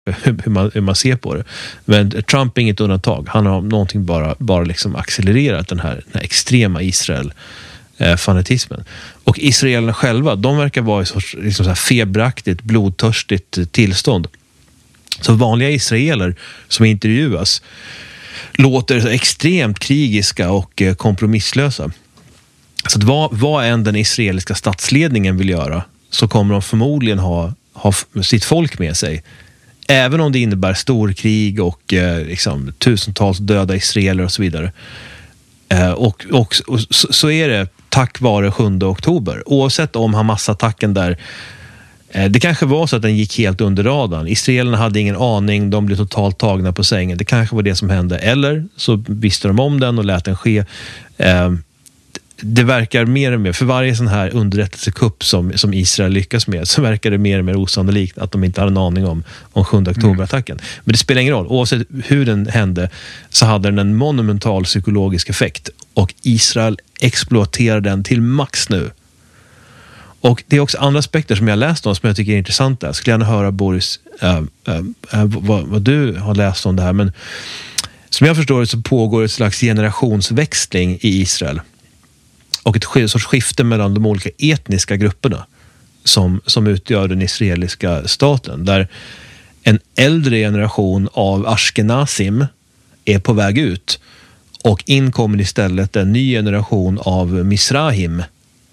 hur man ser på det. Men Trump är inget undantag. Han har någonting bara liksom accelererat den här extrema Israel-fanatismen. Och israelerna själva, de verkar vara i sorts liksom så här feberaktigt, blodtörstigt tillstånd. Så vanliga israeler som intervjuas låter så extremt krigiska och kompromisslösa. Så att vad än den israeliska statsledningen vill göra, så kommer de förmodligen ha sitt folk med sig. Även om det innebär storkrig och liksom, tusentals döda israeler och så vidare. Och så är det tack vare 7 oktober. Oavsett om Hamas-attacken där, det kanske var så att den gick helt under radarn. Israelerna hade ingen aning, de blev totalt tagna på sängen. Det kanske var det som hände. Eller så visste de om den och lät den ske. Det verkar mer och mer, för varje sån här underrättelsekupp som Israel lyckas med, så verkar det mer och mer osannolikt att de inte hade en aning om 7 oktoberattacken. Men det spelar ingen roll. Oavsett hur den hände så hade den en monumental psykologisk effekt. Och Israel exploaterar den till max nu. Och det är också andra aspekter som jag läst om som jag tycker är intressanta. Jag skulle gärna höra, Boris, vad du har läst om det här. Men som jag förstår det så pågår ett slags generationsväxling i Israel. Och ett sorts skifte mellan de olika etniska grupperna som utgör den israeliska staten. Där en äldre generation av Ashkenazim är på väg ut. Och in kommer istället en ny generation av Mizrahim.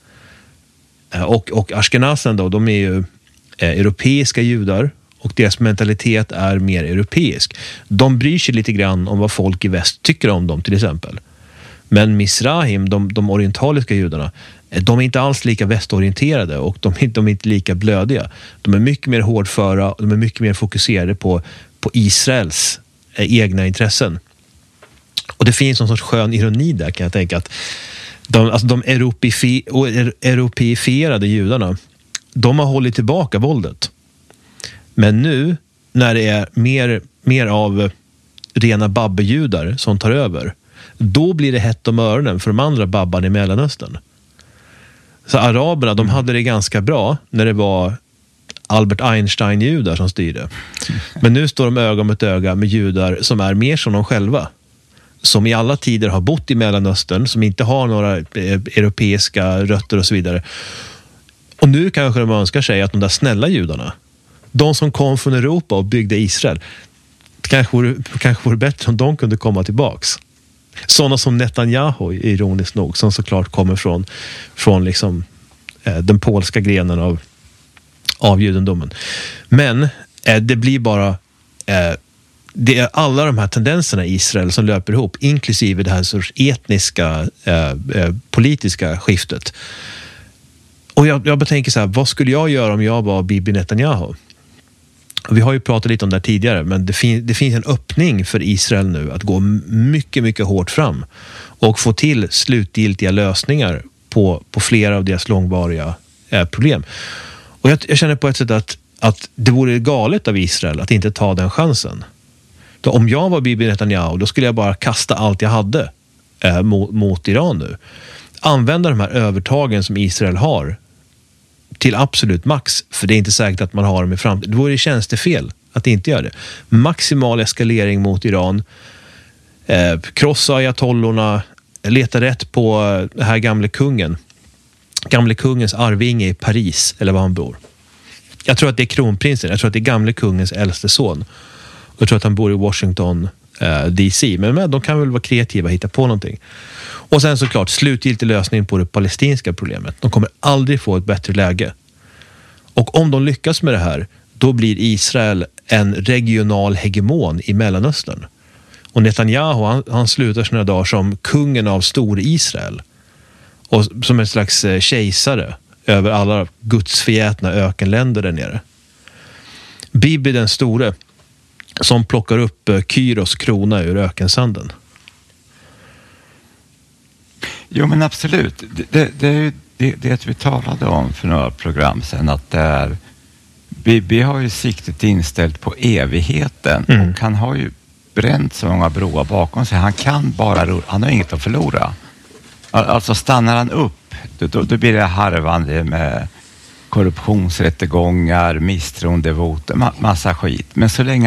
Och Ashkenazen då, de är ju europeiska judar. Och deras mentalitet är mer europeisk. De bryr sig lite grann om vad folk i väst tycker om dem till exempel. Men Mizrahim, de orientaliska judarna, de är inte alls lika västorienterade och de är inte lika blödiga. De är mycket mer hårdföra och de är mycket mer fokuserade på Israels egna intressen. Och det finns någon sorts skön ironi där, kan jag tänka, att de europeifierade judarna, de har hållit tillbaka våldet. Men nu, när det är mer av rena babbejudar som tar över, då blir det hett om öronen för de andra babbarna i Mellanöstern. Så araberna, de hade det ganska bra när det var Albert Einstein-judar som styrde. Men nu står de öga mot öga med judar som är mer som de själva. Som i alla tider har bott i Mellanöstern, som inte har några europeiska rötter och så vidare. Och nu kanske de önskar sig att de där snälla judarna, de som kom från Europa och byggde Israel, kanske vore bättre om de kunde komma tillbaks. Sådana som Netanyahu, ironiskt nog, som såklart kommer från liksom, den polska grenen av judendomen. Men det blir bara det är alla de här tendenserna i Israel som löper ihop, inklusive det här sorts etniska politiska skiftet. Och jag bara tänker så här, vad skulle jag göra om jag var Bibi Netanyahu? Vi har ju pratat lite om det tidigare, men det finns en öppning för Israel nu att gå mycket, mycket hårt fram och få till slutgiltiga lösningar på flera av deras långvariga problem. Och jag känner på ett sätt att det vore galet av Israel att inte ta den chansen. Då om jag var Bibi Netanyahu, då skulle jag bara kasta allt jag hade mot Iran nu. Använda de här övertagen som Israel har till absolut max, för det är inte säkert att man har dem i framtiden. Det vore tjänstefel att inte göra det. Maximal eskalering mot Iran, krossa ayatollorna, leta rätt på den här gamle kungens arvinge i Paris, eller var han bor. Jag tror att det är kronprinsen, jag tror att det är gamle kungens äldste son. Jag tror att han bor i Washington DC, men de kan väl vara kreativa och hitta på någonting. Och sen såklart slutgiltig lösning på det palestinska problemet. De kommer aldrig få ett bättre läge. Och om de lyckas med det här, då blir Israel en regional hegemon i Mellanöstern. Och Netanyahu, han slutar sina dagar som kungen av stor Israel. Och som en slags kejsare över alla gudsförgätna ökenländer där nere. Bibi den store, som plockar upp Kyros krona ur ökensanden. Jo, men absolut. Det är ju det vi talade om för några program sedan, att det är, Bibi har ju siktet inställt på evigheten och han har ju bränt så många broar bakom sig. Han har inget att förlora. Alltså stannar han upp, då blir det harvande korruptionsrättegångar, misstroendevotum, massa skit. Men så länge